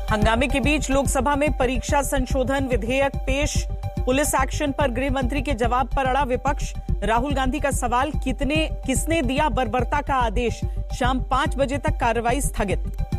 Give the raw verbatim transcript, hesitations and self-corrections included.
हंगामे के बीच लोकसभा में परीक्षा संशोधन विधेयक पेश। पुलिस एक्शन पर गृह मंत्री के जवाब पर अड़ा विपक्ष। राहुल गांधी का सवाल, कितने किसने दिया बर्बरता का आदेश। शाम पांच बजे तक कार्रवाई स्थगित।